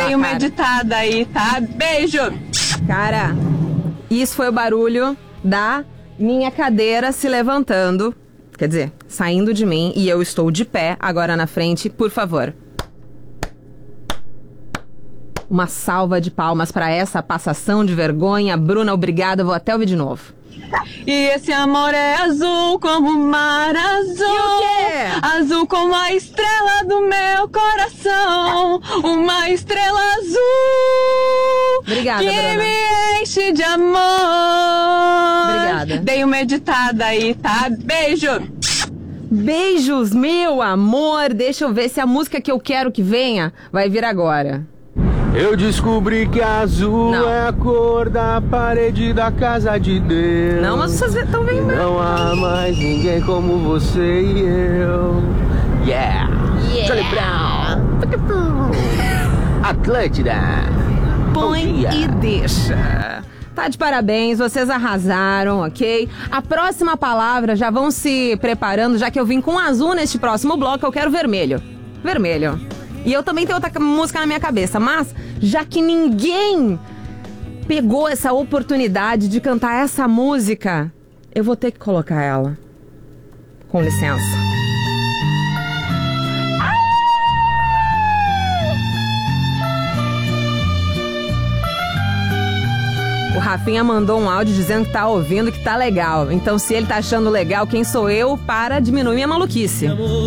Dei uma editada aí, tá? Beijo! Cara, isso foi o barulho da minha cadeira se levantando. Quer dizer, saindo de mim, e eu estou de pé agora na frente. Por favor. Uma salva de palmas para essa passação de vergonha. Bruna, obrigada. Vou até ouvir de novo. E esse amor é azul como o mar azul. E o quê? Azul como a estrela do meu coração. Uma estrela azul. Obrigada, que Bruna. me enche de amor. Obrigada. Dei uma editada aí, tá? Beijo! Beijos, meu amor. Deixa eu ver se a música que eu quero que venha vai vir agora. Eu descobri que azul Não. é a cor da parede da casa de Deus. Não, mas vocês estão vendo. Não há mais ninguém como você e eu. Yeah! Charlie Brown! Atlântida! Põe Bom dia. e deixa. Tá de parabéns, vocês arrasaram, ok? A próxima palavra, já vão se preparando, já que eu vim com azul neste próximo bloco, eu quero vermelho. Vermelho. E eu também tenho outra música na minha cabeça, mas já que ninguém pegou essa oportunidade de cantar essa música, eu vou ter que colocar ela. Com licença. O Rafinha mandou um áudio dizendo que tá ouvindo, que tá legal. Então, se ele tá achando legal, quem sou eu para diminuir minha maluquice?